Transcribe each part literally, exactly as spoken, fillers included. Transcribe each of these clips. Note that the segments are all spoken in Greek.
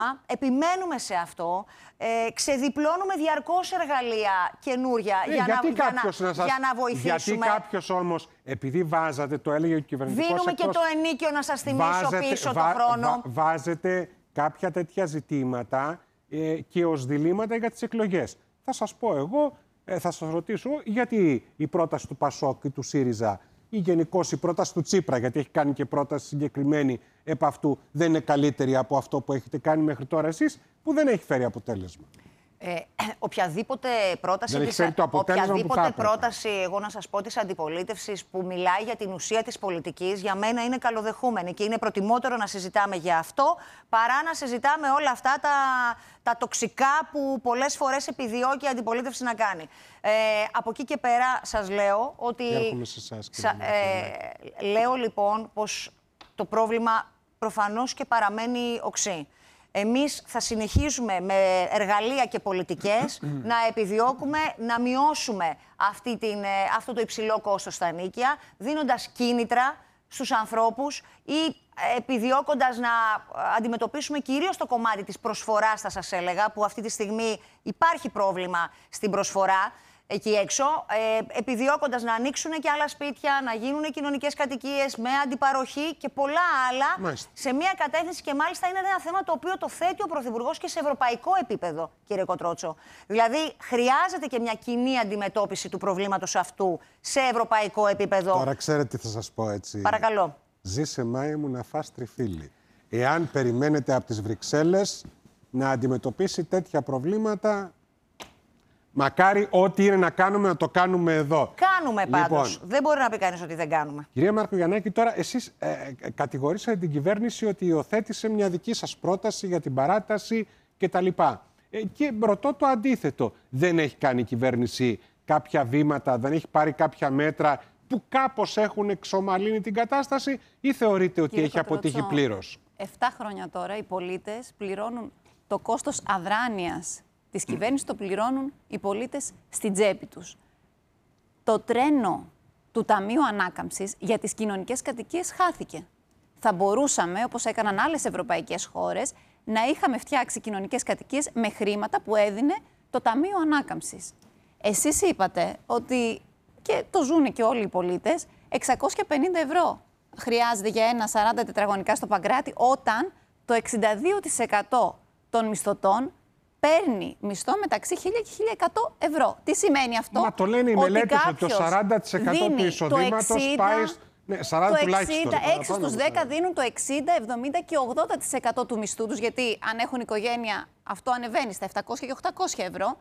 επιμένουμε σε αυτό, ε, ξεδιπλώνουμε διαρκώς εργαλεία καινούρια ε, για, γιατί να, για, να, να σας, για να βοηθήσουμε. Γιατί κάποιος όμως, επειδή βάζατε, το έλεγε ο κυβερνητικός δίνουμε εκτός, και το ενίκιο, να σας θυμίσω βάζετε, πίσω βα, το χρόνο. Βα, βάζετε κάποια τέτοια ζητήματα ε, και ως διλήμματα για τις εκλογές. Θα σας πω εγώ, ε, θα σας ρωτήσω, γιατί η πρόταση του Πασόκ ή του ΣΥΡΙΖΑ ή γενικώς η πρόταση του Τσίπρα, γιατί έχει κάνει και πρόταση συγκεκριμένη επ' αυτού, δεν είναι καλύτερη από αυτό που έχετε κάνει μέχρι τώρα εσείς, που δεν έχει φέρει αποτέλεσμα. Ε, οποιαδήποτε πρόταση, δεν της, έχει το οποιαδήποτε πρόταση, εγώ να σας πω, της αντιπολίτευσης που μιλάει για την ουσία της πολιτικής, για μένα είναι καλοδεχούμενη και είναι προτιμότερο να συζητάμε για αυτό παρά να συζητάμε όλα αυτά τα, τα τοξικά που πολλές φορές επιδιώκει η αντιπολίτευση να κάνει. Ε, από εκεί και πέρα σας λέω ότι... Έρχομαι σε εσάς, σα, ε, λέω λοιπόν πως το πρόβλημα προφανώς και παραμένει οξύ. Εμείς θα συνεχίζουμε με εργαλεία και πολιτικές να επιδιώκουμε να μειώσουμε αυτή την, αυτό το υψηλό κόστος στα ενοίκια, δίνοντας κίνητρα στους ανθρώπους ή επιδιώκοντας να αντιμετωπίσουμε κυρίως το κομμάτι της προσφοράς, θα σας έλεγα, που αυτή τη στιγμή υπάρχει πρόβλημα στην προσφορά εκεί έξω, ε, επιδιώκοντας να ανοίξουν και άλλα σπίτια, να γίνουν κοινωνικές κατοικίες με αντιπαροχή και πολλά άλλα. Μάλιστα. Σε μια κατεύθυνση, και μάλιστα είναι ένα θέμα το οποίο το θέτει ο Πρωθυπουργός και σε ευρωπαϊκό επίπεδο, κύριε Κοτρότσο. Δηλαδή, χρειάζεται και μια κοινή αντιμετώπιση του προβλήματος αυτού σε ευρωπαϊκό επίπεδο. Τώρα ξέρετε τι θα σας πω έτσι. Παρακαλώ. Ζήσε Μάη μου να φας τριφύλι. Εάν περιμένετε από τις Βρυξέλλες να αντιμετωπίσει τέτοια προβλήματα, μακάρι ό,τι είναι να κάνουμε να το κάνουμε εδώ. Κάνουμε πάντως. Λοιπόν, δεν μπορεί να πει κανείς ότι δεν κάνουμε. Κυρία Μαρκογιαννάκη, τώρα εσείς ε, ε, κατηγορήσατε την κυβέρνηση ότι υιοθέτησε μια δική σας πρόταση για την παράταση κτλ. Ε, και ρωτώ το αντίθετο. Δεν έχει κάνει η κυβέρνηση κάποια βήματα, δεν έχει πάρει κάποια μέτρα που κάπως έχουν εξομαλύνει την κατάσταση, ή θεωρείτε ότι Κύριε έχει αποτύχει πλήρως? Εφτά χρόνια τώρα οι πολίτες πληρώνουν το κόστος αδράνειας της κυβέρνησης, το πληρώνουν οι πολίτες στην τσέπη τους. Το τρένο του Ταμείου Ανάκαμψης για τις κοινωνικές κατοικίες χάθηκε. Θα μπορούσαμε, όπως έκαναν άλλες ευρωπαϊκές χώρες, να είχαμε φτιάξει κοινωνικές κατοικίες με χρήματα που έδινε το Ταμείο Ανάκαμψης. Εσείς είπατε ότι, και το ζουν και όλοι οι πολίτες, εξακόσια πενήντα ευρώ χρειάζεται για ένα σαράντα τετραγωνικά στο Παγκράτη, όταν το εξήντα δύο τοις εκατό των μισθωτών παίρνει μισθό μεταξύ χίλια και χίλια εκατό ευρώ. Τι σημαίνει αυτό? Μα το λένε οι μελέτες ότι το σαράντα τοις εκατό του εισοδήματος πάει... Ναι, σαράντα το τουλάχιστον. έξι στους δέκα δίνουν το εξήντα, εβδομήντα και ογδόντα τοις εκατό του μισθού τους, γιατί αν έχουν οικογένεια αυτό ανεβαίνει στα επτακόσια και οκτακόσια ευρώ.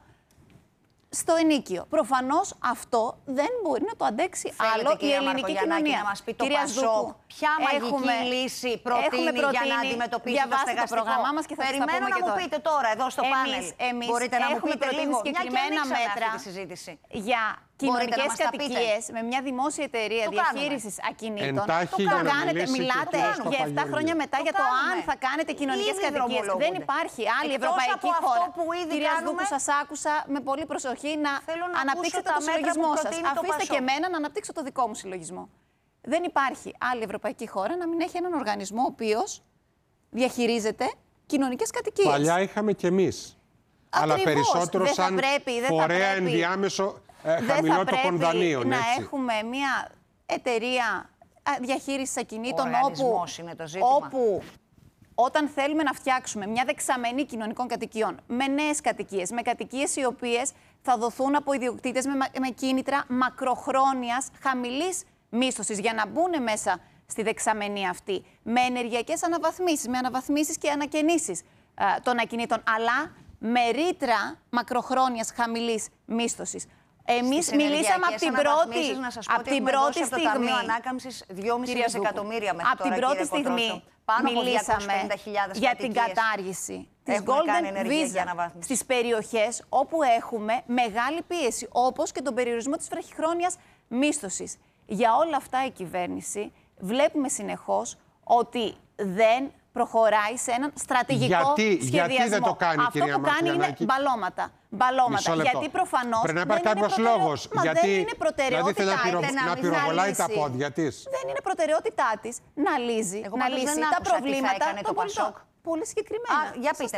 Στο ενίκιο. Προφανώς αυτό δεν μπορεί να το αντέξει Θέλετε, άλλο η ελληνική κοινωνία. Να μας πει το κυρία Πασόκ ποια μαγική έχουμε, λύση προτείνει, προτείνει για να αντιμετωπίσει το στεγαστικό? το πρόγραμμά μας και θα Περιμένω να μου πείτε τώρα εδώ στο εμείς, πάνελ. Εμείς Μπορείτε να μου πείτε λίγο, συγκεκριμένα μέτρα για κοινωνικές κατοικίες με μια δημόσια εταιρεία διαχείρισης ακινήτων. Εντάχει, το κάνετε, μιλάτε για εφτά χρόνια μετά το για το κάνουμε. αν θα κάνετε κοινωνικές κατοικίες. Δεν υπάρχει άλλη Εκτός ευρωπαϊκή από χώρα. αυτό που ήδη Κυρία κάνουμε, Σδούκου, σας άκουσα με πολύ προσοχή να, να αναπτύξετε το συλλογισμό σας. Αφήστε και εμένα να αναπτύξω το δικό μου συλλογισμό. Δεν υπάρχει άλλη ευρωπαϊκή χώρα να μην έχει έναν οργανισμό ο οποίος διαχειρίζεται κοινωνικές κατοικίες. Παλιά είχαμε κι εμείς. Αλλά περισσότερο δεν σαν πρέπει, δεν φορέα πρέπει, ενδιάμεσο ε, δεν χαμηλότοκων δανείων. να έτσι. έχουμε μια εταιρεία διαχείρισης ακινήτων όπου, είναι το ζήτημα. όπου όταν θέλουμε να φτιάξουμε μια δεξαμενή κοινωνικών κατοικιών με νέες κατοικίες, με κατοικίες οι οποίες θα δοθούν από ιδιοκτήτες με, με κίνητρα μακροχρόνιας χαμηλής μίσθωσης για να μπουν μέσα στη δεξαμενή αυτή, με ενεργειακές αναβαθμίσεις, με αναβαθμίσεις και ανακαινήσεις ε, των ακινήτων, αλλά με ρήτρα μακροχρόνιας χαμηλής μίσθωσης. Εμείς μιλήσαμε από την πρώτη, από την πρώτη στιγμή. Το Ταμείο Ανάκαμψης δυόμισι δισεκατομμύρια μέχρι από την πρώτη στιγμή μιλήσαμε για την κατάργηση της Golden Visa στις περιοχές όπου έχουμε μεγάλη πίεση, όπως και τον περιορισμό της βραχυχρόνιας μίσθωσης. Για όλα αυτά η κυβέρνηση βλέπουμε συνεχώς ότι δεν προχωράει σε έναν στρατηγικό γιατί, σχεδιασμό. Γιατί δεν το κάνει, αυτό κυρία που κάνει είναι μπαλώματα. Μπαλώματα. Γιατί προφανώς πρέπει να υπάρχει δεν, κάποιος είναι λόγος. Μα Γιατί, δεν είναι προτεραιότητά δηλαδή θέλει να, πυρο, να πυροβολάει τα λύσει. πόδια της. Δεν είναι προτεραιότητά της να λύσει, Εγώ να λύσει τα προβλήματα των πολιτών. Πολύ συγκεκριμένα. Α, για πείτε.